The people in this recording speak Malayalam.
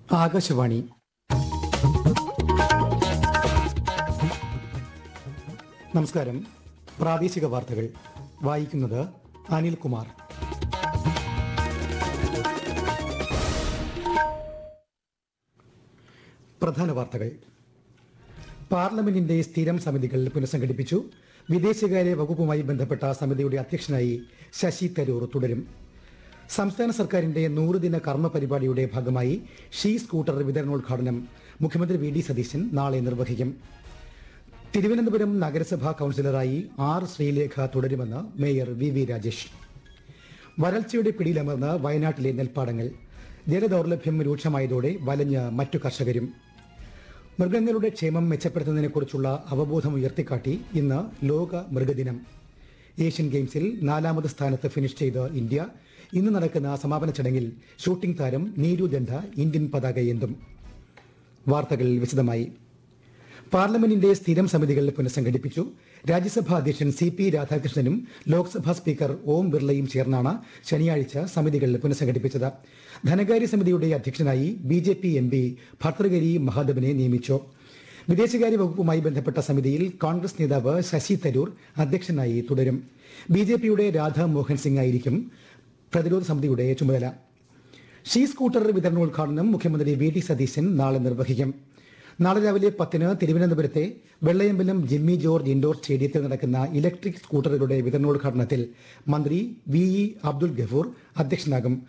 ആകാശവാണി. നമസ്കാരം. പ്രാദേശിക വാർത്തകൾ വായിക്കുന്നത് അനിൽകുമാർ. പ്രധാന വാർത്തകൾ. പാർലമെന്റിന്റെ സ്ഥിരം സമിതികൾ പുനഃസംഘടിപ്പിച്ചു. വിദേശകാര്യ വകുപ്പുമായി ബന്ധപ്പെട്ട സമിതിയുടെ അധ്യക്ഷനായി ശശി തരൂർ തുടരും. സംസ്ഥാന സർക്കാരിന്റെ 100 ദിന കർമ്മ പരിപാടിയുടെ ഭാഗമായി ഷീ സ്കൂട്ടർ വിതരണോദ്ഘാടനം മുഖ്യമന്ത്രി വി ഡി സതീശൻ നാളെ നിർവഹിക്കും. തിരുവനന്തപുരം നഗരസഭാ കൌൺസിലറായി ആർ ശ്രീലേഖ തുടരുമെന്ന് മേയർ വി വി രാജേഷ്. വരൾച്ചയുടെ പിടിയിലമർന്ന് വയനാട്ടിലെ നെൽപ്പാടങ്ങൾ. ജലദൌർലഭ്യം രൂക്ഷമായതോടെ വലഞ്ഞ് മറ്റു കർഷകരും. മൃഗങ്ങളുടെ ക്ഷേമം മെച്ചപ്പെടുത്തുന്നതിനെക്കുറിച്ചുള്ള അവബോധം ഉയർത്തിക്കാട്ടി ഇന്ന് ലോക മൃഗദിനം. ഏഷ്യൻ ഗെയിംസിൽ 4ാമത് സ്ഥാനത്ത് ഫിനിഷ് ചെയ്ത് ഇന്ത്യ. ഇന്ന് നടക്കുന്ന സമാപന ചടങ്ങിൽ ഷൂട്ടിംഗ് താരം നീരു ദണ്ഡ ഇന്ത്യൻ പതാകയേന്തും. വാർത്തകൾ വിശദമായി. പാർലമെന്റിന്റെ സ്ഥിരം സമിതികൾ പുനഃസംഘടിപ്പിച്ചു. രാജ്യസഭാ അധ്യക്ഷൻ സി പി രാധാകൃഷ്ണനും ലോക്സഭാ സ്പീക്കർ ഓം ബിർളയും ചേർന്നാണ് ശനിയാഴ്ച സമിതികൾ പുനഃസംഘടിപ്പിച്ചത്. ധനകാര്യ സമിതിയുടെ അധ്യക്ഷനായി BJP MP ഭർത്തൃഹരി മഹാദേവനെ നിയമിച്ചു. വിദേശകാര്യ വകുപ്പുമായി ബന്ധപ്പെട്ട സമിതിയിൽ കോൺഗ്രസ് നേതാവ് ശശി തരൂർ അധ്യക്ഷനായി തുടരും. BJPയുടെ രാധാ മോഹൻ സിംഗ് ആയിരിക്കും പ്രതിരോധ സമിതിയുടെ ചുമതല. ഷീ സ്കൂട്ടർ വിതരണോദ്ഘാടനം മുഖ്യമന്ത്രി വി ഡി സതീശൻ നാളെ നിർവഹിക്കും. നാളെ രാവിലെ 10-ന് തിരുവനന്തപുരത്തെ വെള്ളയമ്പലം ജിമ്മി ജോർജ് ഇൻഡോർ സ്റ്റേഡിയത്തിൽ നടക്കുന്ന ഇലക്ട്രിക് സ്കൂട്ടറുകളുടെ വിതരണോദ്ഘാടനത്തിൽ മന്ത്രി VE അബ്ദുൽ ഗഫൂർ അധ്യക്ഷനാകും.